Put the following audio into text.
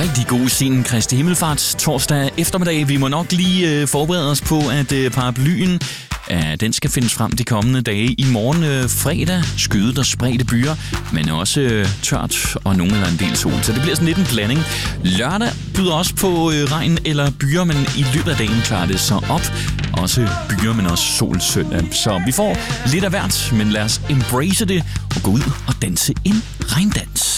Rigtig god sen Kristi Himmelfarts torsdag eftermiddag. Vi må nok lige forberede os på, at paraplyen den skal findes frem de kommende dage. I morgen fredag skydet og spredte byer, men også tørt og nogen eller en del sol. Så det bliver sådan lidt en blanding. Lørdag byder også på regn eller byer, men i løbet af dagen klarer det så op. Også byer, men også sol søndag. Så vi får lidt af hvert, men lad os embrace det og gå ud og danse en regndans.